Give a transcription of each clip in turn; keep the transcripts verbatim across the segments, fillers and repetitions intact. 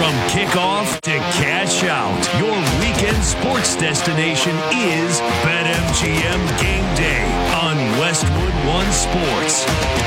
From kickoff to cash out, your weekend sports destination is BetMGM Game Day on Westwood One Sports.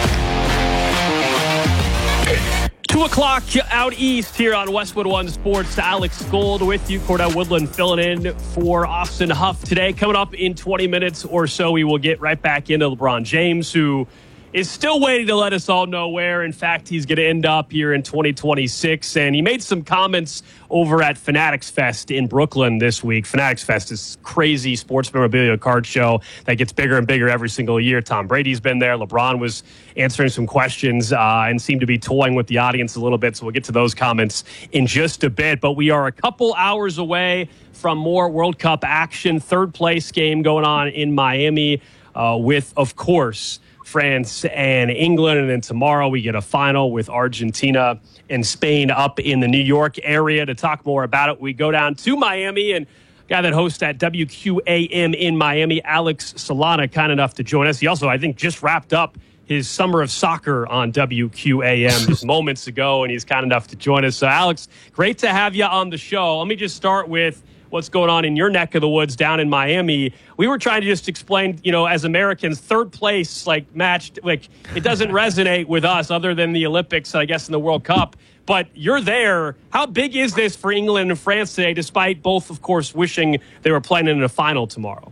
Two o'clock out east here on Westwood One Sports. Alex Gold with you. Cordell Woodland filling in for Austin Huff today. Coming up in twenty minutes or so, we will get right back into LeBron James, who is still waiting to let us all know where, in fact, he's going to end up here in twenty twenty-six. And he made some comments over at Fanatics Fest in Brooklyn this week. Fanatics Fest is crazy sports memorabilia card show that gets bigger and bigger every single year. Tom Brady's been there. LeBron was answering some questions uh, and seemed to be toying with the audience a little bit. So we'll get to those comments in just a bit. But we are a couple hours away from more World Cup action. Third place game going on in Miami uh, with, of course, France and England, and then tomorrow we get a final with Argentina and Spain up in the New York area. To talk more about it, we go down to Miami, and guy that hosts at W Q A M in Miami, Alex Solana, kind enough to join us. He also, I think, just wrapped up his summer of soccer on W Q A M just moments ago, and he's kind enough to join us. So, Alex, great to have you on the show. Let me just start with what's going on in your neck of the woods down in Miami. We were trying to just explain, you know, as Americans, third place, like, matched, like, it doesn't resonate with us other than the Olympics, I guess, in the World Cup. But you're there. How big is this for England and France today, despite both, of course, wishing they were playing in a final tomorrow?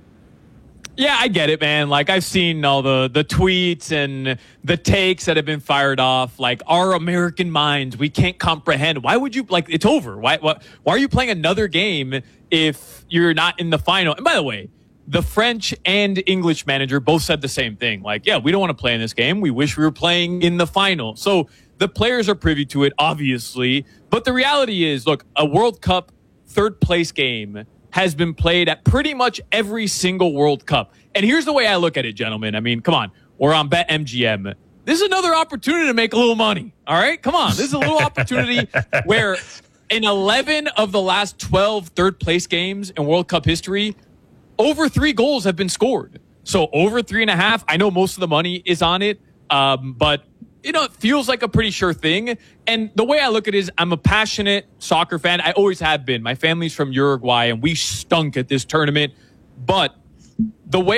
Yeah, I get it, man. Like, I've seen all the, the tweets and the takes that have been fired off. Like, our American minds, we can't comprehend. Why would you, like, it's over. Why, why, why are you playing another game if you're not in the final? And by the way, the French and English manager both said the same thing. Like, yeah, we don't want to play in this game. We wish we were playing in the final. So the players are privy to it, obviously. But the reality is, look, a World Cup third place game has been played at pretty much every single World Cup. And here's the way I look at it, gentlemen. I mean, come on. We're on BetMGM. This is another opportunity to make a little money. All right? Come on. This is a little opportunity where in eleven of the last twelve third place games in World Cup history, over three goals have been scored. So over three and a half. I know most of the money is on it, um, but you know, it feels like a pretty sure thing. And the way I look at it is I'm a passionate soccer fan. I always have been. My family's from Uruguay, and we stunk at this tournament. But the way